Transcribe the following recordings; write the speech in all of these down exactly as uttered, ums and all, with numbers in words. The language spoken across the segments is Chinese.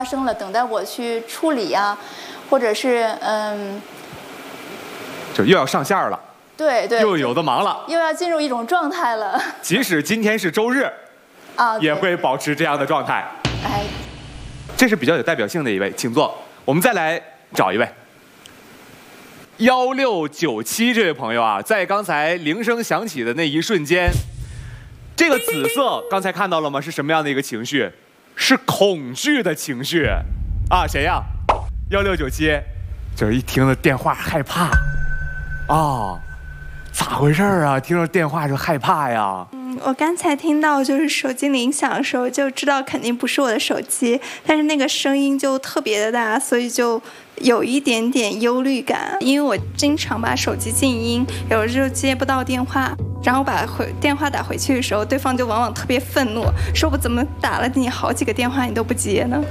发生了，等待我去处理啊，或者是嗯， 就又要上线了， 对对， 又有的忙了， 又要进入一种状态了。 即使今天是周日， 啊， 也会保持这样的状态。 哎， 这是比较有代表性的一位，请坐。我们再来找一位。幺六九七这位朋友啊，在刚才铃声响起的那一瞬间，这个紫色刚才看到了吗？是什么样的一个情绪？是恐惧的情绪啊！谁呀？幺六九七，就是一听到电话害怕啊、哦，咋回事啊？听到电话就害怕呀？ 嗯，我刚才听到就是手机铃响的时候，就知道肯定不是我的手机，但是那个声音就特别的大，所以就有一点点忧虑感。因为我经常把手机静音，有的时候接不到电话。然后把回电话打回去的时候，对方就往往特别愤怒，说我怎么打了你好几个电话你都不接呢？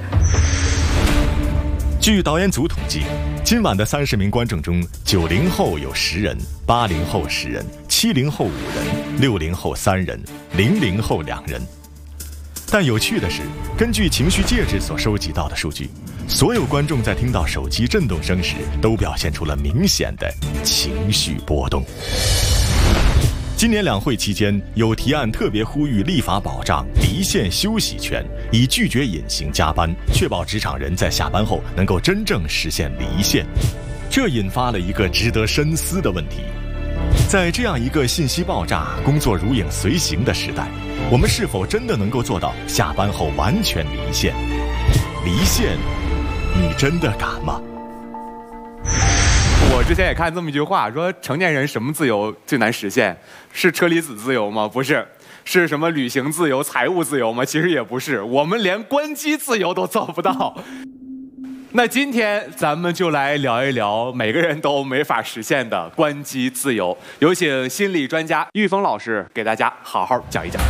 据导演组统计，今晚的三十名观众中，九零后有十人，八零后十人，七零后五人，六零后三人，零零后两人。但有趣的是，根据情绪介质所收集到的数据，所有观众在听到手机震动声时，都表现出了明显的情绪波动。今年两会期间，有提案特别呼吁立法保障离线休息权，以拒绝隐形加班，确保职场人在下班后能够真正实现离线。这引发了一个值得深思的问题：在这样一个信息爆炸、工作如影随形的时代，我们是否真的能够做到下班后完全离线？离线，你真的敢吗？ 我之前也看这么一句话，说成年人什么自由最难实现？是车厘子自由吗？不是。是什么旅行自由、财务自由吗？其实也不是，我们连关机自由都做不到。那今天咱们就来聊一聊每个人都没法实现的关机自由。有请心理专家玉峰老师给大家好好讲一讲。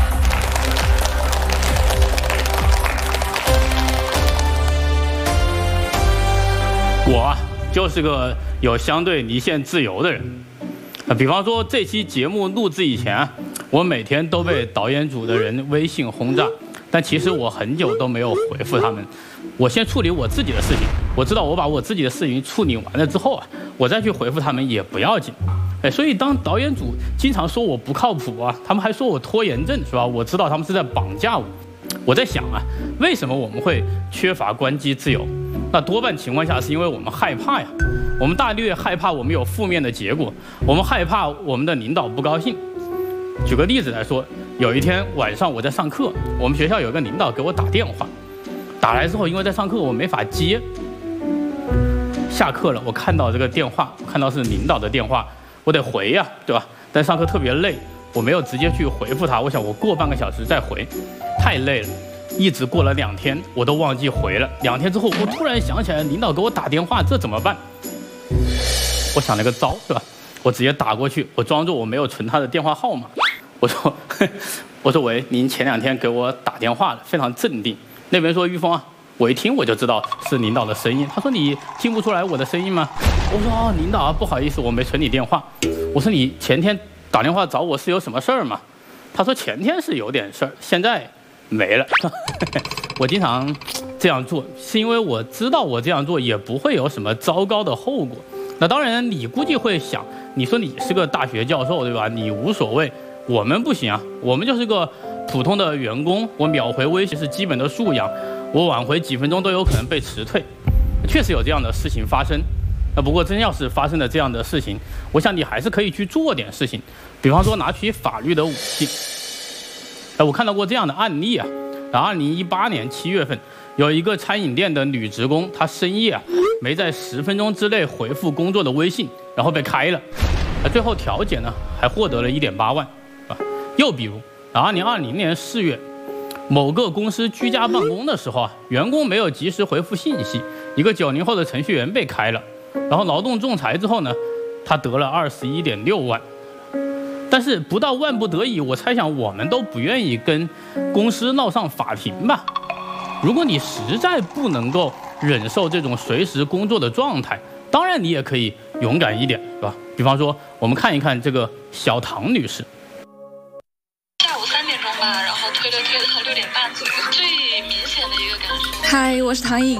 我就是个有相对离线自由的人，啊，比方说这期节目录制以前，我每天都被导演组的人微信轰炸，但其实我很久都没有回复他们。我先处理我自己的事情，我知道我把我自己的事情处理完了之后啊，我再去回复他们也不要紧。哎，所以当导演组经常说我不靠谱啊，他们还说我拖延症，是吧？我知道他们是在绑架我。我在想啊，为什么我们会缺乏关机自由？那多半情况下是因为我们害怕呀，我们大略害怕我们有负面的结果，我们害怕我们的领导不高兴。举个例子来说，有一天晚上我在上课，我们学校有个领导给我打电话，打来之后因为在上课我没法接，下课了我看到这个电话，看到是领导的电话，我得回呀，对吧？但上课特别累，我没有直接去回复他，我想我过半个小时再回，太累了。一直过了两天，我都忘记回了。两天之后，我突然想起来，领导给我打电话，这怎么办？我想了个招，是吧？我直接打过去，我装作我没有存他的电话号码。我说，我说喂，您前两天给我打电话了，非常镇定。那边说玉峰啊，我一听我就知道是领导的声音。他说你听不出来我的声音吗？我说哦，领导啊，不好意思，我没存你电话。我说你前天打电话找我是有什么事儿吗？他说前天是有点事儿，现在没了。我经常这样做，是因为我知道我这样做也不会有什么糟糕的后果。那当然，你估计会想，你说你是个大学教授，对吧？你无所谓，我们不行啊，我们就是个普通的员工，我秒回微信是基本的素养，我晚回几分钟都有可能被辞退。确实有这样的事情发生。那不过真要是发生了这样的事情，我想你还是可以去做点事情，比方说拿起法律的武器。我看到过这样的案例啊，二零一八年七月份，有一个餐饮店的女职工，她深夜啊没在十分钟之内回复工作的微信，然后被开了，最后调解呢还获得了一点八万，啊。又比如，二零二零年四月，某个公司居家办公的时候啊，员工没有及时回复信息，一个九零后的程序员被开了，然后劳动仲裁之后呢，他得了二十一点六万。但是不到万不得已，我猜想我们都不愿意跟公司闹上法庭吧。如果你实在不能够忍受这种随时工作的状态，当然你也可以勇敢一点，是吧？比方说，我们看一看这个小唐女士。 下午三点钟吧，然后推了推到六点半左右。最明显的一个感受嗨，我是唐颖。